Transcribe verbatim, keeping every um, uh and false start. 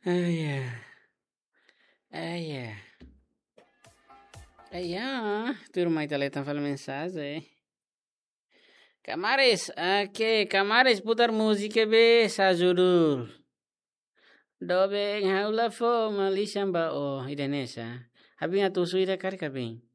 Ai, ai. Ai, ai. Ai, ah, turma ita letan fal mensaje. Kamares, ake, kamares putar musik be sajudul. Dobeng haula fo malishamba o idenesa. Habing atusu ida kari kabing.